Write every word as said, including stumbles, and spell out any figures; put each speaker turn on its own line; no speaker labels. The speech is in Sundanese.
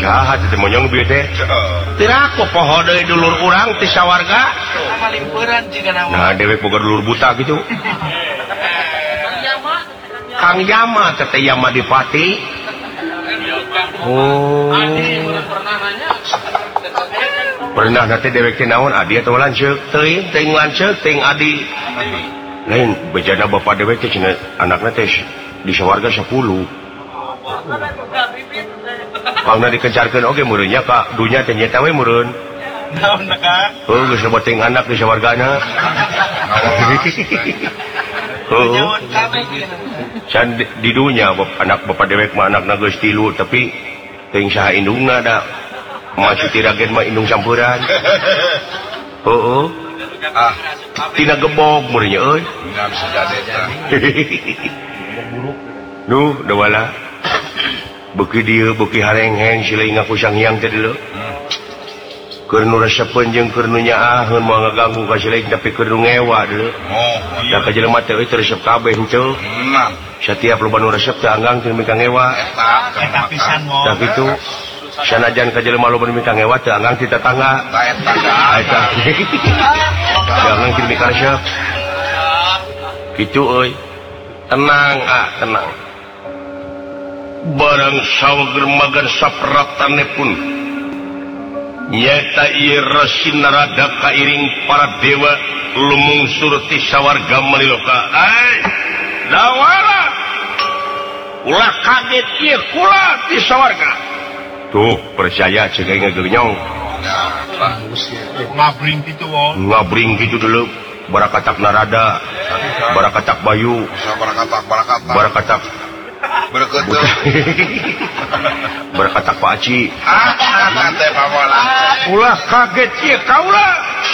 saha teh monyong bieu teh tiraku poho deui dulur urang ti sawarga
malimperan jiga naon
nah dewek boga dulur buta gitu Kang Yama teh Yama Dipati oh pernah nanti dewek teh naon adi atau lanceuk teuing teuing lanceuk teuing adi lain bejana bapak dewek teh cenah anakna teh di sawarga sepuluh pangna dikejarkeun oge meureunnya ka dunya teh nyata we meureun
naon ka
heuh geus loba teuing anak di sawargana heuh can di dunya anak bapak dewek mah anakna geus tilu tapi teuing saha indungna da masih tiragen mah indung campuran heuh ah tina gebog meureunnya euy
enggak bisa jadi tah
nuh da wala beuki dieu beuki hareng-heng sileuing ngaku Sang Hyang teh deuleu keur nu resepeun jeung keur nu nyaaheun moal ngaganggu ka sileuing tapi keur nu ngewa deuleu
oh
da ka jelema teh euy teu resep kabeh henteu
benar
setiap loba nu resep teh anggang teu mika ngewa
eta pisan mo
da kitu sanajan ka jelema loba nu mika ngewa teu anggang ti tetangga eta anggang ti mika resep kitu euy tenang ah tenang barang sawager magan sapratanepun nyata ieu Resi Narada kairing para dewa lumungsur ti sawarga Maliloka ai dawara ulah kaget ieu kula ti sawarga tuh percaya ceuk aing ngageunyong
ngabring kitu wo
ngabring kitu dulu barakatak Narada barakatak Bayu
barakatak barakatak
barakatak
bereket
barakatak Pak Aci
ah teh pamola
ulah kaget ieu kaula